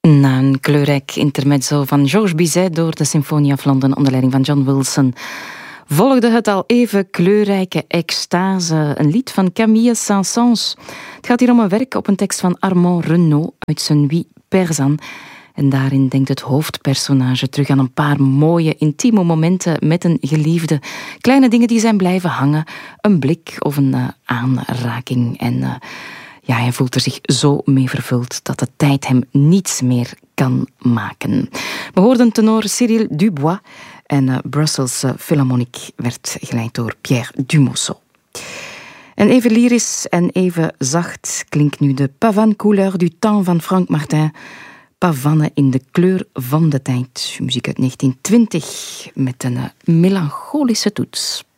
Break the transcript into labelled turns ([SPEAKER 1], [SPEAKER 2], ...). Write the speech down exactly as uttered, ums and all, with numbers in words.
[SPEAKER 1] Na een kleurrijk intermezzo van Georges Bizet door de Symphony of London onder leiding van John Wilson volgde het al even kleurrijke Extase, een lied van Camille Saint-Saëns. Het gaat hier om een werk op een tekst van Armand Renaud uit zijn Huit Persan. En daarin denkt het hoofdpersonage terug aan een paar mooie, intieme momenten met een geliefde. Kleine dingen die zijn blijven hangen, een blik of een uh, aanraking. En uh, ja, hij voelt er zich zo mee vervuld dat de tijd hem niets meer kan maken. We hoorden tenor Cyril Dubois en uh, Brussels Philharmonic werd geleid door Pierre Dumousseau. En even lyrisch en even zacht klinkt nu de Pavane Couleur du Temps van Frank Martin. Pavannen in de kleur van de tijd. Muziek uit negentien twintig met een uh, melancholische toets.